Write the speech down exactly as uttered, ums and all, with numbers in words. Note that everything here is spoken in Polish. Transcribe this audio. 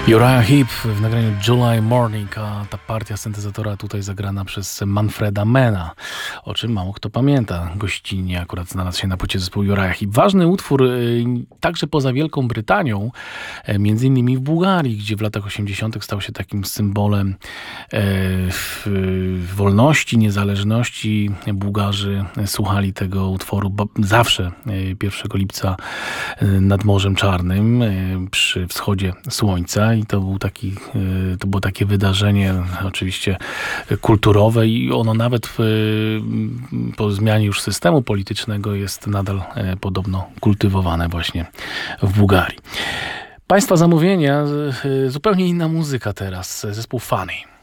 Uriah Heep w nagraniu July Morning, a ta partia syntezatora tutaj zagrana przez Manfreda Manna, o czym mało kto pamięta. Gościnnie akurat znalazł się na płycie zespół Uriah Heep. Ważny utwór y, także poza Wielką Brytanią, y, między innymi w Bułgarii, gdzie w latach osiemdziesiątych stał się takim symbolem y, w, y, wolności, niezależności. Bułgarzy słuchali tego utworu bo, zawsze y, pierwszego lipca y, nad Morzem Czarnym, y, przy wschodzie słońca. I to, był taki, to było takie wydarzenie oczywiście kulturowe i ono nawet w, po zmianie już systemu politycznego jest nadal podobno kultywowane właśnie w Bułgarii. Państwa zamówienia, zupełnie inna muzyka teraz. Zespół Funny.